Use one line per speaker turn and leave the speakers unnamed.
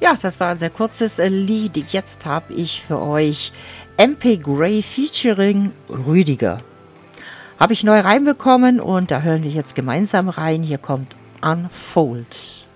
Ja, das war ein sehr kurzes Lied. Jetzt habe ich für euch MP Gray featuring Rüdiger. Habe ich neu reinbekommen und da hören wir jetzt gemeinsam rein. Hier kommt Unfold.